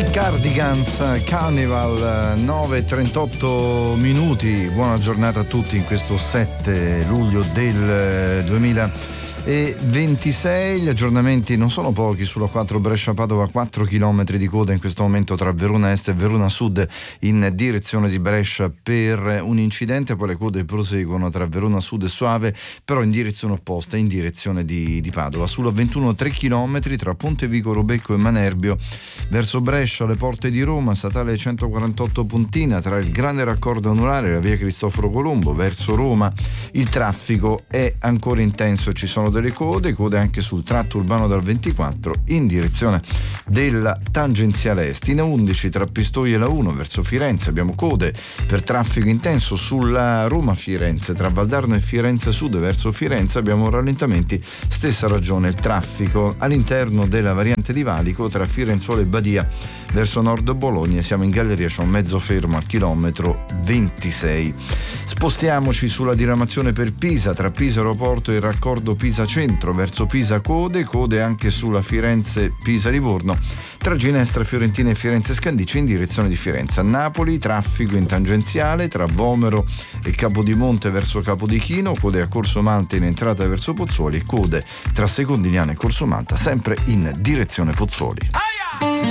Cardigans, Carnival, 9:38 minuti. Buona giornata a tutti in questo 7 luglio del 2026. Gli aggiornamenti non sono pochi sulla 4 Brescia-Padova, 4 km di coda in questo momento tra Verona Est e Verona Sud in direzione di Brescia per un incidente. Poi le code proseguono tra Verona Sud e Soave, però in direzione opposta, in direzione di Padova. Sulla 21 3 km tra Pontevico Robecco e Manerbio verso Brescia, le porte di Roma, statale 148 Pontina, tra il grande raccordo anulare e la via Cristoforo Colombo verso Roma. Il traffico è ancora intenso e ci sono delle code anche sul tratto urbano dal 24 in direzione della tangenziale est. In A11 tra Pistoia e la 1 verso Firenze abbiamo code per traffico intenso. Sulla Roma-Firenze tra Valdarno e Firenze Sud verso Firenze abbiamo rallentamenti, stessa ragione. Il traffico all'interno della variante di Valico tra Firenzuolo e Badia verso nord Bologna, siamo in galleria, c'è un mezzo fermo al chilometro 26. Spostiamoci sulla diramazione per Pisa, tra Pisa Aeroporto e il raccordo Pisa Centro verso Pisa code anche sulla Firenze-Pisa-Livorno, tra Ginestra Fiorentina e Firenze Scandicci in direzione di Firenze. A Napoli traffico in tangenziale tra Vomero e Capodimonte verso Capodichino, code a Corso Malta in entrata verso Pozzuoli e code tra Secondigliano e Corso Malta sempre in direzione Pozzuoli.